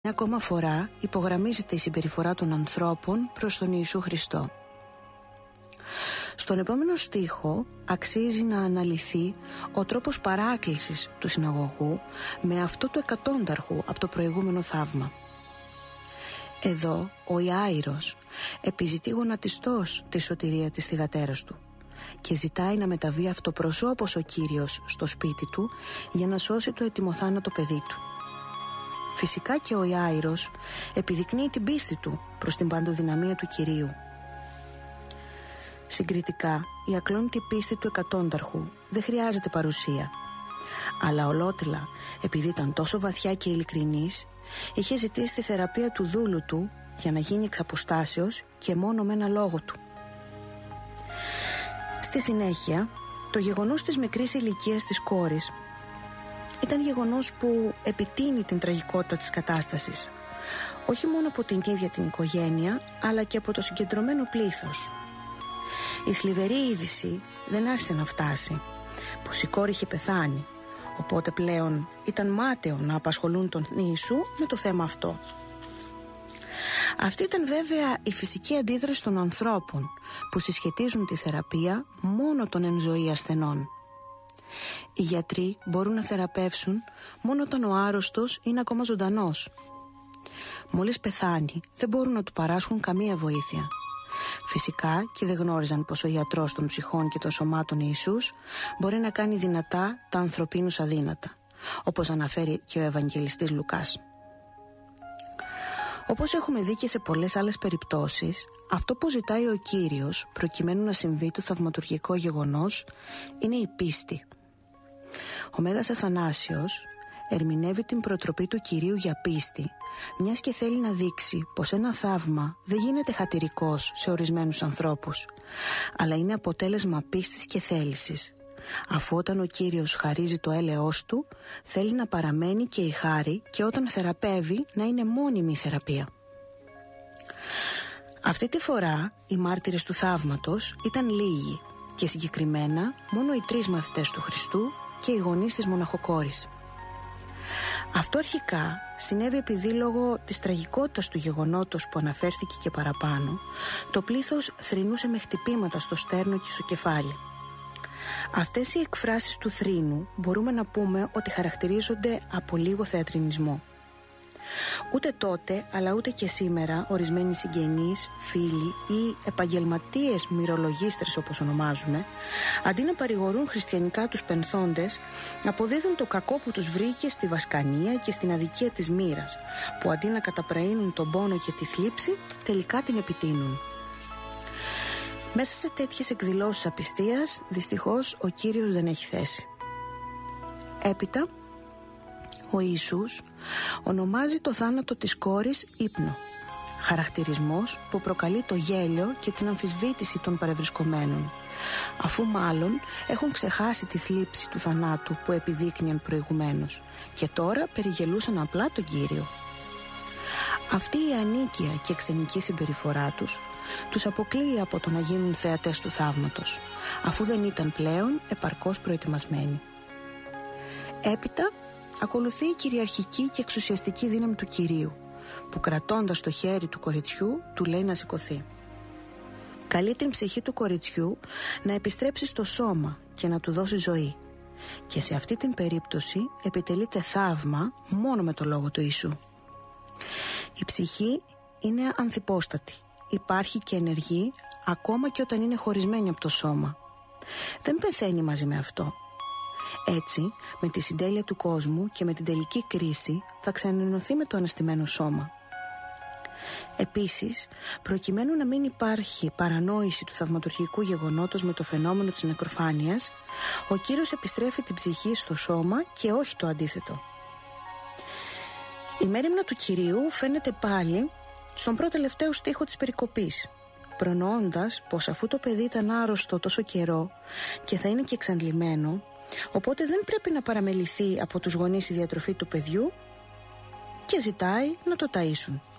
Μια ακόμα φορά υπογραμμίζεται η συμπεριφορά των ανθρώπων προς τον Ιησού Χριστό. Στον επόμενο στίχο αξίζει να αναλυθεί ο τρόπος παράκλησης του συναγωγού με αυτό του εκατόνταρχου από το προηγούμενο θαύμα. Εδώ ο Ιάειρος επιζητεί γονατιστός τη σωτηρία της θυγατέρας του και ζητάει να μεταβεί αυτοπροσώπως ο Κύριος στο σπίτι του για να σώσει το ετοιμοθάνατο παιδί του. Φυσικά και ο Ιάειρος επιδεικνύει την πίστη του προς την παντοδυναμία του Κυρίου. Συγκριτικά, η ακλόνητη πίστη του εκατόνταρχου δεν χρειάζεται παρουσία, αλλά ολότελα, επειδή ήταν τόσο βαθιά και ειλικρινής, είχε ζητήσει τη θεραπεία του δούλου του για να γίνει εξ αποστάσεως και μόνο με ένα λόγο του. Στη συνέχεια, το γεγονός της μικρής ηλικίας της κόρης ήταν γεγονός που επιτείνει την τραγικότητα της κατάστασης, όχι μόνο από την ίδια την οικογένεια, αλλά και από το συγκεντρωμένο πλήθος. Η θλιβερή είδηση δεν άρχισε να φτάσει, πως η κόρη είχε πεθάνει, οπότε πλέον ήταν μάταιο να απασχολούν τον Ιησού με το θέμα αυτό. Αυτή ήταν βέβαια η φυσική αντίδραση των ανθρώπων που συσχετίζουν τη θεραπεία μόνο των εν ζωή ασθενών. Οι γιατροί μπορούν να θεραπεύσουν μόνο όταν ο άρρωστος είναι ακόμα ζωντανός. Μόλις πεθάνει δεν μπορούν να του παράσχουν καμία βοήθεια. Φυσικά και δεν γνώριζαν πως ο ιατρός των ψυχών και των σωμάτων Ιησούς μπορεί να κάνει δυνατά τα ανθρωπίνους αδύνατα, όπως αναφέρει και ο Ευαγγελιστής Λουκάς. Όπως έχουμε δει και σε πολλές άλλες περιπτώσεις, αυτό που ζητάει ο Κύριος προκειμένου να συμβεί το θαυματουργικό γεγονός είναι η πίστη. Ο Μέγας Αθανάσιος ερμηνεύει την προτροπή του Κυρίου για πίστη, μιας και θέλει να δείξει πως ένα θαύμα δεν γίνεται χατηρικός σε ορισμένους ανθρώπους, αλλά είναι αποτέλεσμα πίστης και θέλησης, αφού όταν ο Κύριος χαρίζει το έλεος του, θέλει να παραμένει και η χάρη και όταν θεραπεύει να είναι μόνιμη η θεραπεία. Αυτή τη φορά οι μάρτυρες του θαύματος ήταν λίγοι και συγκεκριμένα μόνο οι 3 μαθητές του Χριστού και οι γονείς της μοναχοκόρης. Αυτό αρχικά συνέβη επειδή λόγω της τραγικότητας του γεγονότος που αναφέρθηκε και παραπάνω, το πλήθος θρηνούσε με χτυπήματα στο στέρνο και στο κεφάλι. Αυτές οι εκφράσεις του θρήνου μπορούμε να πούμε ότι χαρακτηρίζονται από λίγο θεατρινισμό. Ούτε τότε, αλλά ούτε και σήμερα, ορισμένοι συγγενείς, φίλοι ή επαγγελματίες μυρολογίστρες όπως ονομάζουμε, αντί να παρηγορούν χριστιανικά τους πενθόντες, αποδίδουν το κακό που τους βρήκε στη βασκανία και στην αδικία της μοίρας, που αντί να καταπραίνουν τον πόνο και τη θλίψη, τελικά την επιτείνουν. Μέσα σε τέτοιες εκδηλώσεις απιστίας, δυστυχώς, ο Κύριος δεν έχει θέση. Έπειτα, ο Ιησούς ονομάζει το θάνατο της κόρης ύπνο, χαρακτηρισμός που προκαλεί το γέλιο και την αμφισβήτηση των παρευρισκομένων, αφού μάλλον έχουν ξεχάσει τη θλίψη του θανάτου που επιδείκνυαν προηγουμένως και τώρα περιγελούσαν απλά τον Κύριο. Αυτή η ανίκεια και ξενική συμπεριφορά τους αποκλείει από το να γίνουν θεατές του θαύματος, αφού δεν ήταν πλέον επαρκώς προετοιμασμένοι. Έπειτα ακολουθεί η κυριαρχική και εξουσιαστική δύναμη του Κυρίου, που κρατώντας το χέρι του κοριτσιού του λέει να σηκωθεί. Καλεί την ψυχή του κοριτσιού να επιστρέψει στο σώμα και να του δώσει ζωή, και σε αυτή την περίπτωση επιτελείται θαύμα μόνο με το λόγο του Ιησού. Η ψυχή είναι ανθυπόστατη, υπάρχει και ενεργεί ακόμα και όταν είναι χωρισμένη από το σώμα. Δεν πεθαίνει μαζί με αυτό. Έτσι, με τη συντέλεια του κόσμου και με την τελική κρίση θα ξανενωθεί με το αναστημένο σώμα. Επίσης, προκειμένου να μην υπάρχει παρανόηση του θαυματουργικού γεγονότος με το φαινόμενο της νεκροφάνειας, ο Κύριος επιστρέφει την ψυχή στο σώμα και όχι το αντίθετο. Η μέριμνα του Κυρίου φαίνεται πάλι στον πρώτο τελευταίο στίχο της περικοπής, προνοώντας πως αφού το παιδί ήταν άρρωστο τόσο καιρό και θα είναι και εξαντλημένο, οπότε δεν πρέπει να παραμεληθεί από τους γονείς η διατροφή του παιδιού, και ζητάει να το ταΐσουν.